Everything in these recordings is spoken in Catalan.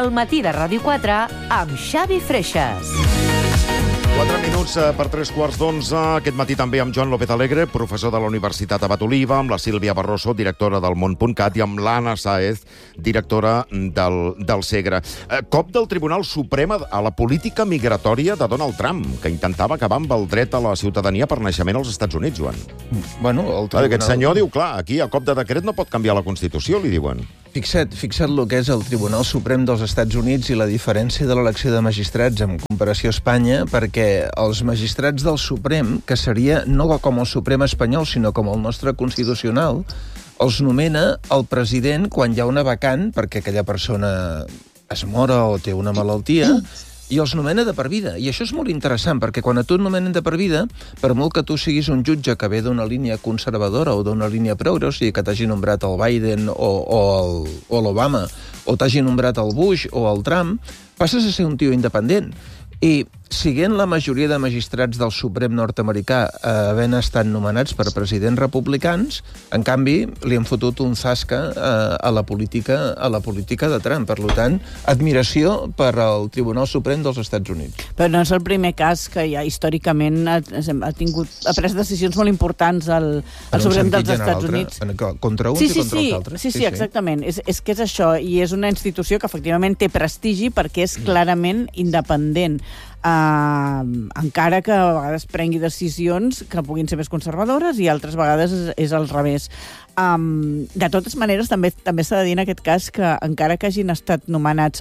El matí de Ràdio 4 amb Xavi Freixas. 4 minuts per 3:15. Aquest matí també amb Joan López Alegre, professor de la Universitat Abat Oliva, amb la Sílvia Barroso, directora del Món.cat, i amb l'Anna Sáez, directora del Segre. Cop del Tribunal Suprem a la política migratòria de Donald Trump, que intentava acabar amb el dret a la ciutadania per naixement als Estats Units, Joan. Bueno, el tribunal... Aquest senyor diu, clar, aquí a cop de decret no pot canviar la Constitució, li diuen. Fixa't el que és el Tribunal Suprem dels Estats Units i la diferència de l'elecció de magistrats en comparació a Espanya, perquè els magistrats del Suprem, que seria no com el Suprem espanyol, sinó com el nostre constitucional, els nomena el president quan hi ha una vacant, perquè aquella persona es mora o té una malaltia, i els nomena de per vida. I això és molt interessant, perquè quan a tu et nomenen de per vida, per molt que tu siguis un jutge que ve d'una línia conservadora o d'una línia progre, o sigui, que t'hagi nombrat el Biden o l'Obama, o t'hagi nombrat el Bush o el Trump, passes a ser un tio independent. I siguent la majoria de magistrats del Suprem nord-americà havent estat nomenats per presidents republicans, en canvi, li han fotut un zasca a la política de Trump. Per tant, admiració per al Tribunal Suprem dels Estats Units. Però no és el primer cas que ja històricament ha pres decisions molt importants al Suprem dels Estats Units. Contra uns i contra els altres. Sí, exactament. És que és això, i és una institució que efectivament té prestigi perquè és clarament independent. Encara que a vegades prengui decisions que puguin ser més conservadores i altres vegades és al revés. De totes maneres, també s'ha de dir en aquest cas que encara que hagin estat nomenats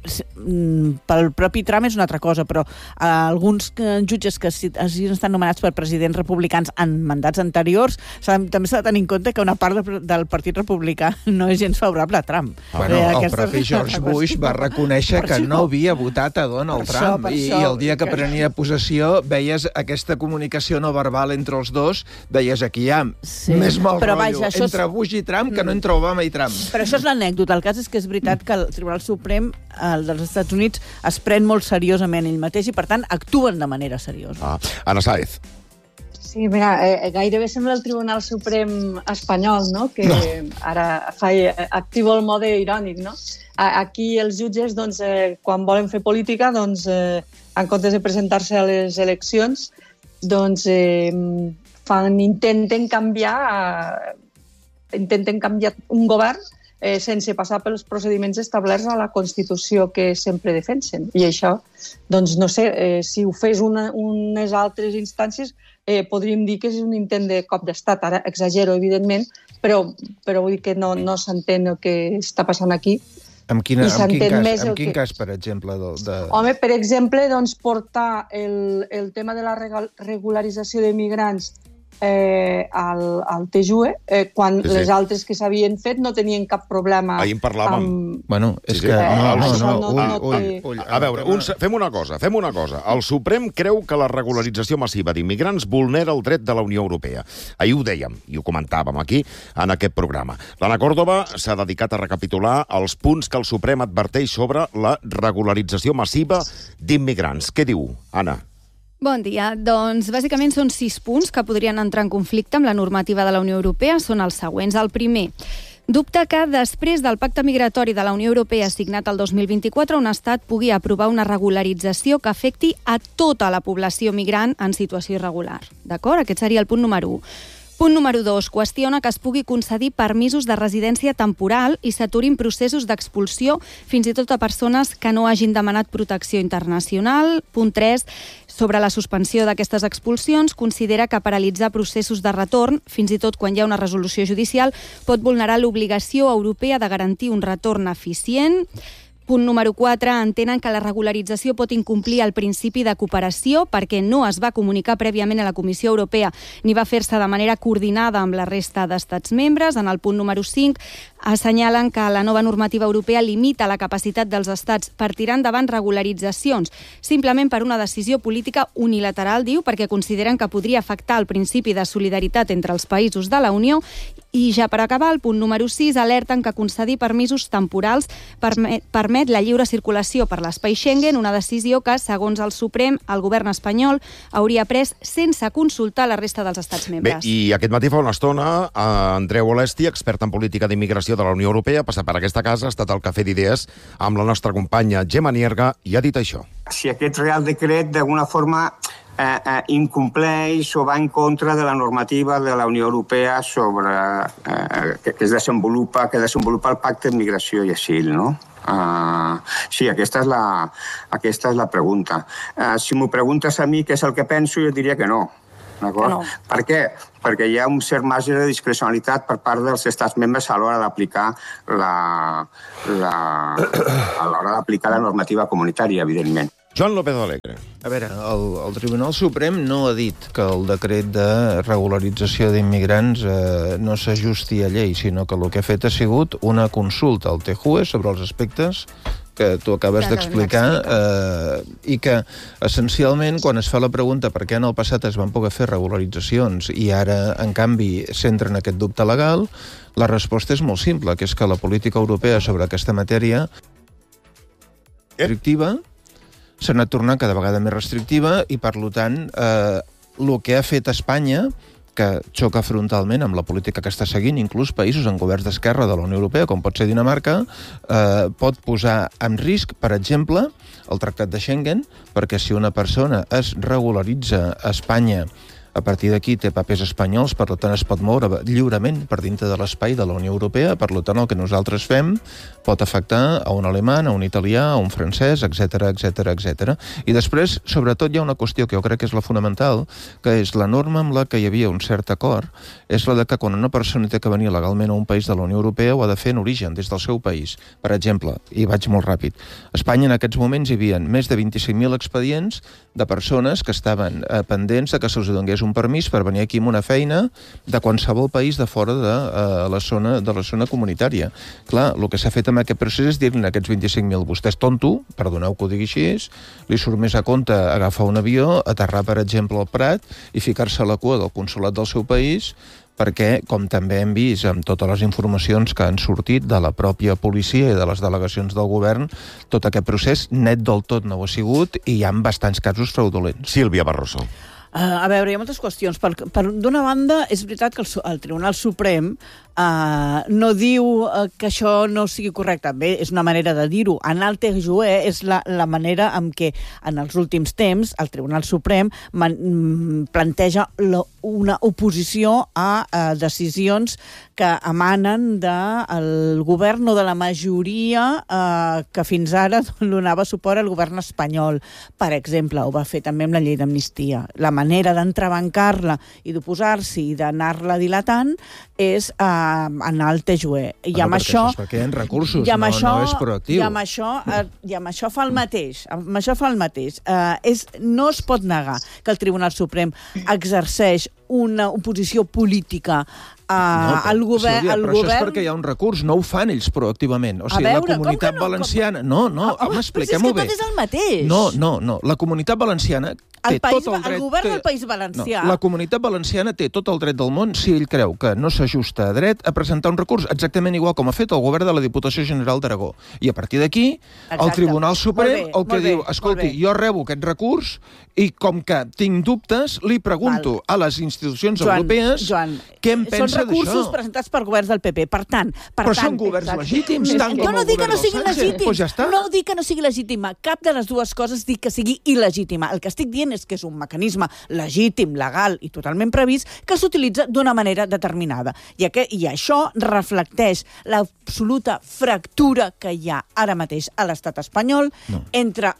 pel propi Trump és una altra cosa, però alguns jutges que hagin estat nomenats per presidents republicans en mandats anteriors, també s'ha de tenir en compte que una part del Partit Republicà no és gens favorable a Trump. El propi George Bush va reconèixer que no havia votat a Donald Trump i el dia que prenia possessió veies aquesta comunicació no verbal entre els dos, veies aquí hi ha més mal rotllo entre Bush i Trump que no entre Obama i Trump. Però això és l'anècdota. El cas és que és veritat que el Tribunal Suprem dels Estats Units es pren molt seriosament ell mateix i, per tant, actuen de manera seriosa. Anna Sáez. Sí, mira, gairebé sembla el Tribunal Suprem espanyol, no? Que ara activa el mode irònic, no? Aquí els jutges, doncs, quan volen fer política, doncs, en comptes de presentar-se a les eleccions, doncs, intenten canviar un govern sense passar pels procediments establerts a la Constitució que sempre defensen. I això, doncs, no sé, si ho fes unes altres instàncies, podríem dir que és un intent de cop d'estat. Ara exagero, evidentment, però vull dir que no s'entén el que està passant aquí. En quin cas, per exemple? Home, per exemple, doncs, portar el tema de la regularització de migrants al TJUE, quan les altres que s'havien fet no tenien cap problema. Ahir en parlàvem. Bueno, és que... A veure, fem una cosa. El Suprem creu que la regularització massiva d'immigrants vulnera el dret de la Unió Europea. Ahir ho dèiem, i ho comentàvem aquí, en aquest programa. L'Anna Còrdova s'ha dedicat a recapitular els punts que el Suprem adverteix sobre la regularització massiva d'immigrants. Què diu, Anna? Bon dia. Doncs, bàsicament, són 6 punts que podrien entrar en conflicte amb la normativa de la Unió Europea. Són els següents. El primer, dubta que després del pacte migratori de la Unió Europea signat el 2024, un estat pugui aprovar una regularització que afecti a tota la població migrant en situació irregular. D'acord? Aquest seria el punt número 1. Punt número 2. Qüestiona que es pugui concedir permisos de residència temporal i s'aturin processos d'expulsió fins i tot a persones que no hagin demanat protecció internacional. Punt 3. Sobre la suspensió d'aquestes expulsions, considera que paralitzar processos de retorn, fins i tot quan hi ha una resolució judicial, pot vulnerar l'obligació europea de garantir un retorn eficient. Punt número 4. Entenen que la regularització pot incomplir el principi de cooperació perquè no es va comunicar prèviament a la Comissió Europea ni va fer-se de manera coordinada amb la resta d'estats membres. En el punt número 5 assenyalen que la nova normativa europea limita la capacitat dels estats per tirar endavant regularitzacions simplement per una decisió política unilateral, diu, perquè consideren que podria afectar el principi de solidaritat entre els països de la Unió. I ja per acabar, el punt número 6, alerten que concedir permisos temporals permet la lliure circulació per l'espai Schengen, una decisió que, segons el Suprem, el govern espanyol hauria pres sense consultar la resta dels estats membres. Bé, i aquest matí fa una estona, Andreu Olesti, expert en política d'immigració regularització de la Unió Europea, ha passat per aquesta casa, ha estat al Cafè d'Idees amb la nostra companya Gemma Nierga i ha dit això. Si aquest Real Decret d'alguna forma incompleix o va en contra de la normativa de la Unió Europea sobre que desenvolupa el Pacte de Migració i Asil, no? Sí, aquesta és la pregunta. Si m'ho preguntes a mi què és el que penso, jo diria que no. D'acord? No. Per què? Perquè hi ha un cert marge de discrecionalitat per part dels estats membres a l'hora d'aplicar la normativa comunitària, evidentment. Joan López Alegre. A veure, el Tribunal Suprem no ha dit que el decret de regularització d'immigrants no s'ajusti a llei, sinó que el que ha fet ha sigut una consulta al TJUE sobre els aspectes que tu acabes d'explicar i que, essencialment, quan es fa la pregunta per què en el passat es van poder fer regularitzacions i ara, en canvi, s'entra en aquest dubte legal, la resposta és molt simple, que és que la política europea sobre aquesta matèria restrictiva s'ha anat tornant cada vegada més restrictiva i, per tant, el que ha fet Espanya, que xoca frontalment amb la política que està seguint, inclús països en governs d'esquerra de la Unió Europea, com pot ser Dinamarca, pot posar en risc, per exemple, el Tractat de Schengen, perquè si una persona es regularitza a Espanya, a partir d'aquí té papers espanyols, per tant es pot moure lliurement per dintre de l'espai de la Unió Europea, per tant el que nosaltres fem pot afectar a un alemany, a un italià, a un francès, etc. I després, sobretot, hi ha una qüestió que jo crec que és la fonamental, que és la norma amb la que hi havia un cert acord, és la de que quan una persona té que venir legalment a un país de la Unió Europea ho ha de fer en origen, des del seu país. Per exemple, i vaig molt ràpid, a Espanya en aquests moments hi havia més de 25.000 expedients de persones que estaven pendents de que se'ls donés un permís per venir aquí amb una feina de qualsevol país de fora de la zona comunitària. Clar, el que s'ha fet amb aquest procés és dir-li a aquests 25.000, vostè és tonto, perdoneu que ho digui així, li surt més a compte agafar un avió, aterrar, per exemple, al Prat i ficar-se a la cua del consolat del seu país, perquè, com també hem vist amb totes les informacions que han sortit de la pròpia policia i de les delegacions del govern, tot aquest procés net del tot no ho ha sigut i hi ha bastants casos fraudulents. Sílvia Barroso. A veure, hi ha moltes qüestions. D'una banda, és veritat que el Tribunal Suprem no diu que això no sigui correcte. Bé, és una manera de dir-ho. En el TJUE és la manera en què en els últims temps el Tribunal Suprem planteja una oposició a decisions que emanen del govern o de la majoria que fins ara donava suport al govern espanyol. Per exemple, ho va fer també amb la llei d'amnistia. La manera d'entrebancar-la i d'oposar-s'hi i d'anar-la dilatant és anar al TJUE. I amb això... Perquè hi ha recursos, no és proactiu. I amb això fa el mateix. No es pot negar que el Tribunal Suprem exerceix una oposició política al govern... Sílvia, però això és perquè hi ha un recurs, no ho fan ells proactivament. O sigui, la Comunitat Valenciana... Home, expliquem-ho bé. Però és que tot és el mateix. No. La Comunitat Valenciana té tot el dret... El govern del País Valencià... La Comunitat Valenciana té tot el dret del món, si ell creu que no s'ajusta a dret, a presentar un recurs, exactament igual com ha fet el govern de la Diputació General d'Aragó. I a partir d'aquí, el Tribunal Suprem el que diu, escolti, jo rebo aquest recurs i com que tinc dubtes, li pregunto a les institucions europees què em pensa d'això. Són recursos presentats per governs del PP. Per tant... Però són governs legítims, tant com el govern del Sánchez. Jo no dic que no sigui legítim. No dic que no sigui legítima. Cap de les dues coses dic que sigui il·legítima. El que estic dient és que és un mecanisme legítim, legal i totalment previst que s'utilitza d'una manera determinada. I això reflecteix l'absoluta fractura que hi ha ara mateix a l'estat espanyol entre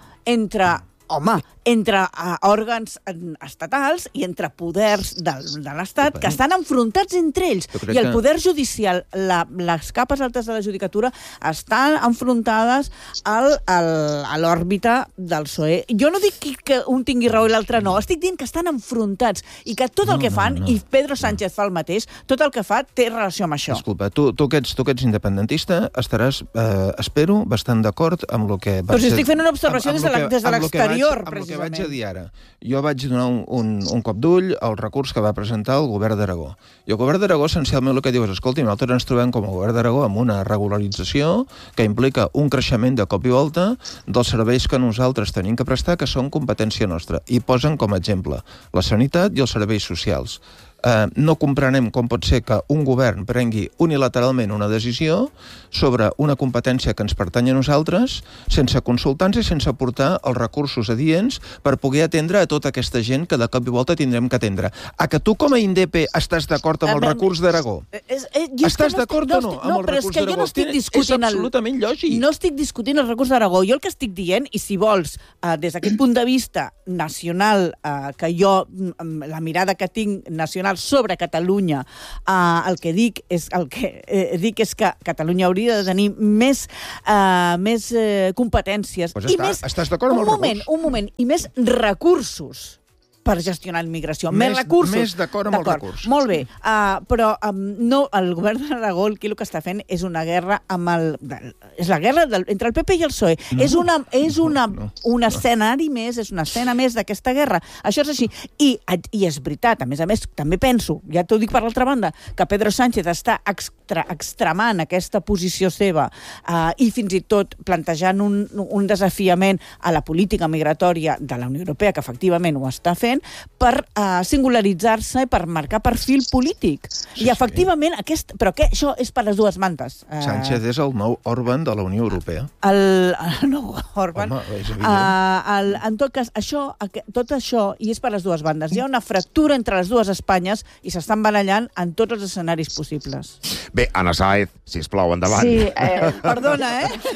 òrgans estatals i entre poders de l'Estat que estan enfrontats entre ells. I el poder judicial, les capes altes de la judicatura estan enfrontades a l'òrbita del PSOE. Jo no dic que un tingui raó i l'altre no, estic dient que estan enfrontats i que tot el que fan, i Pedro Sánchez fa el mateix, tot el que fa té relació amb això. Disculpa, tu que ets independentista, estaràs, espero, bastant d'acord amb el que... Però si estic fent una observació des de l'exterior, precisament. Vaig a dir ara. Jo vaig donar un cop d'ull al recurs que va presentar el govern d'Aragó. I el govern d'Aragó, essencialment, el que diu és, escolti, nosaltres ens trobem com a govern d'Aragó amb una regularització que implica un creixement de cop i volta dels serveis que nosaltres tenim que prestar, que són competència nostra. I posen com a exemple la sanitat i els serveis socials. No comprenem com pot ser que un govern prengui unilateralment una decisió sobre una competència que ens pertany a nosaltres, sense consultar-nos i sense portar els recursos adients per poder atendre a tota aquesta gent que de cop i volta tindrem que atendre. A que tu com a INDEP estàs d'acord amb el recurs d'Aragó? Estàs d'acord o no amb el recurs d'Aragó? És absolutament lògic. No estic discutint el recurs d'Aragó. Jo el que estic dient, i si vols, des d'aquest punt de vista nacional, que jo, la mirada que tinc nacional sobre Catalunya, el que dic és que Catalunya hauria de tenir més competències. Pues estàs d'acord amb el recurs? Un moment, i més recursos per gestionar la immigració. Més recursos. Més d'acord amb el recurs. Molt bé, però no, el govern d'Aragó el que està fent és una guerra amb és la guerra entre el PP i el PSOE. És un escenari més, és una escena més d'aquesta guerra. Això és així. I és veritat, a més, també penso, ja t'ho dic per l'altra banda, que Pedro Sánchez està extremant aquesta posició seva i fins i tot plantejant un desafiament a la política migratòria de la Unió Europea, que efectivament ho està fent, per singularitzar-se i per marcar perfil polític. I efectivament, però això és per les dues mantes. Sánchez és el nou Orbán de la Unió Europea. El nou Orbán. Home, és evident. En tot cas, tot això, i és per les dues bandes, hi ha una fractura entre les dues Espanyes i s'estan barallant en tots els escenaris possibles. Bé, Anna Sáez, sisplau, endavant. Sí, perdona,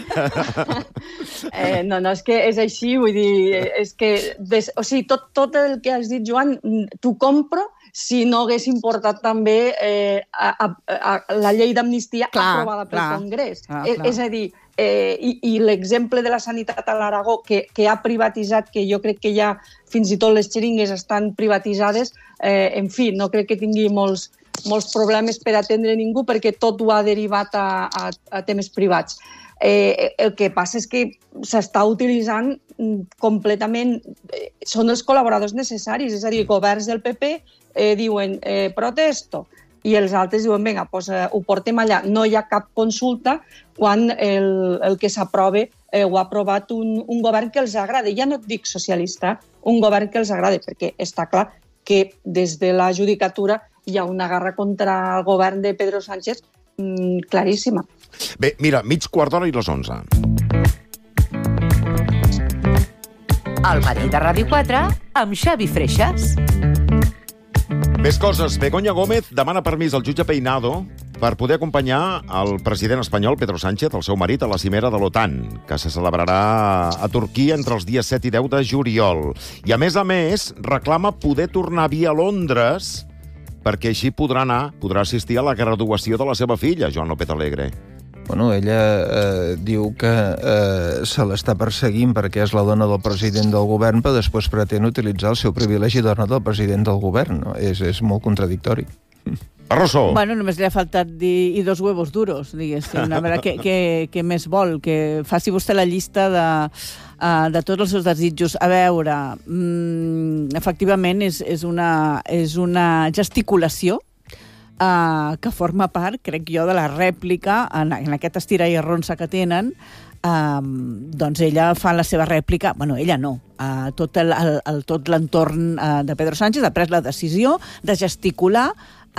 No, és que és així, vull dir, és que, o sigui, tot el que has dit, Joan, t'ho compro si no hagués importat també la llei d'amnistia aprovada pel Congrés. És a dir, i l'exemple de la sanitat a l'Aragó, que ha privatitzat, que jo crec que ja fins i tot les xeringues estan privatitzades, en fi, no crec que tingui molts problemes per atendre ningú perquè tot ho ha derivat a temes privats. El que passa és que s'està utilitzant completament... Són els col·laboradors necessaris, és a dir, governs del PP diuen protesto i els altres diuen, vinga, ho portem allà. No hi ha cap consulta quan el que s'aprova ho ha aprovat un govern que els agrada. Ja no et dic socialista, un govern que els agrada, perquè està clar que des de la judicatura hi ha una guerra contra el govern de Pedro Sánchez claríssima. Bé, mira, 12:15 i les 11. El matí de Ràdio 4 amb Xavi Freixas. Més coses. Begoña Gómez demana permís al jutge Peinado per poder acompanyar el president espanyol, Pedro Sánchez, el seu marit, a la cimera de l'OTAN, que se celebrarà a Turquia entre els dies 7 i 10 de juliol. I, a més, reclama poder tornar a via Londres perquè així podrà assistir a la graduació de la seva filla, Joan López Alegre. Bueno, ella diu que se l'està perseguint perquè és la dona del president del govern, però després pretén utilitzar el seu privilegi de dona del president del govern. No? És molt contradictori. Barroso. Bueno, només li ha faltat dir i dos huevos duros, diguéssim. A veure, què més vol? Que faci vostè la llista de tots els seus desitjos. A veure, efectivament, és una gesticulació que forma part, crec jo, de la rèplica en aquest estira i arronsa que tenen. Doncs ella fa la seva rèplica, bueno, ella no, tot l'entorn de Pedro Sánchez ha pres la decisió de gesticular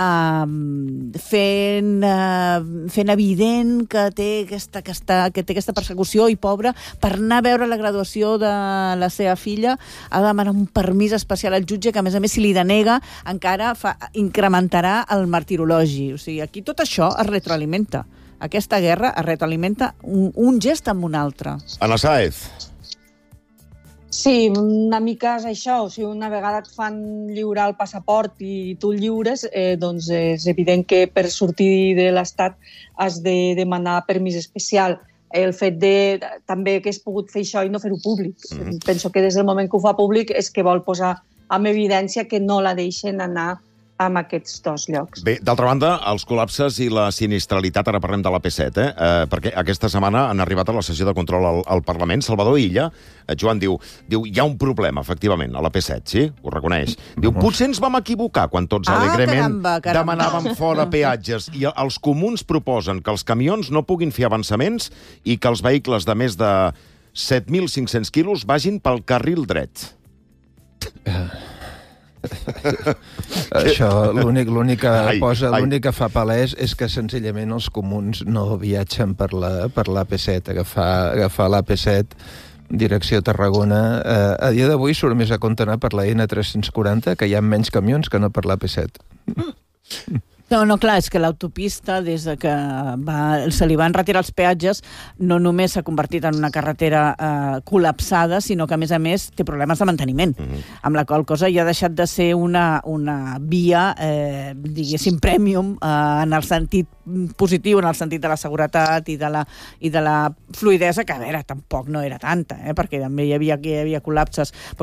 fent evident que té aquesta persecució i pobra per anar a veure la graduació de la seva filla. Ha de demanar un permís especial al jutge que, a més, si li denega, encara incrementarà el martirologi. O sigui, aquí tot això es retroalimenta. Aquesta guerra es retroalimenta un gest amb un altre. Anna Sáez. Sí, una mica és això. O sigui, una vegada et fan lliurar el passaport i tu el lliures, doncs és evident que per sortir de l'Estat has de demanar permís especial. El fet també que has pogut fer això i no fer-ho públic. Penso que des del moment que ho fa públic és que vol posar en evidència que no la deixen anar en aquests dos llocs. Bé, d'altra banda, els col·lapses i la sinistralitat, ara parlem de la P7, perquè aquesta setmana han arribat a la sessió de control al Parlament. Salvador Illa, Joan, diu, hi ha un problema, efectivament, a la P7, sí? Ho reconeix. Diu, potser ens vam equivocar quan tots alegrement demanàvem fora peatges i els comuns proposen que els camions no puguin fer avançaments i que els vehicles de més de 7.500 quilos vagin pel carril dret. Això, l'únic que fa palès és que senzillament els comuns no viatgen per l'AP7. Agafar l'AP7 direcció Tarragona, a dia d'avui surt més a compte anar per la N340, que hi ha menys camions que no per l'AP7. No, clar, és que l'autopista, des de que se li van retirar els peatges, no només s'ha convertit en una carretera col·lapsada, sinó que, a més, té problemes de manteniment, amb la qual cosa ja ha deixat de ser una via, diguéssim, premium, en el sentit positiu, en el sentit de la seguretat i de la fluidesa, que, a veure, tampoc no era tanta, perquè també hi havia col·lapses.